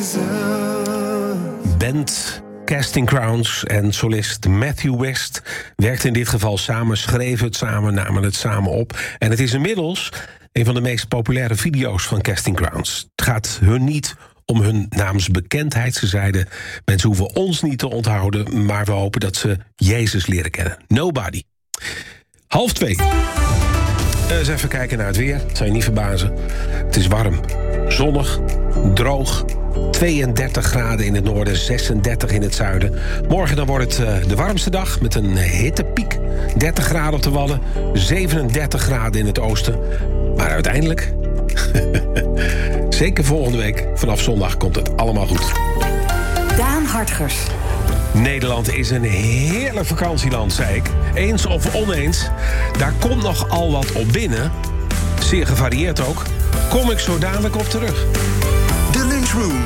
Band Casting Crowns en solist Matthew West werkten in dit geval samen, schreven het samen, namen het samen op. En het is inmiddels een van de meest populaire video's van Casting Crowns. Het gaat hun niet om hun naamsbekendheid. Ze zeiden, mensen hoeven ons niet te onthouden, maar we hopen dat ze Jezus leren kennen. Nobody. 1:30. Eens even kijken naar het weer. Het zal je niet verbazen. Het is warm, zonnig, droog. 32 graden in het noorden, 36 in het zuiden. Morgen dan wordt het de warmste dag met een hittepiek. 30 graden op de Wadden, 37 graden in het oosten. Maar uiteindelijk, zeker volgende week, vanaf zondag komt het allemaal goed. Daan Hartgers. Nederland is een heerlijk vakantieland, zei ik. Eens of oneens, daar komt nog al wat op binnen. Zeer gevarieerd ook. Kom ik zo dadelijk op terug. De Lunchroom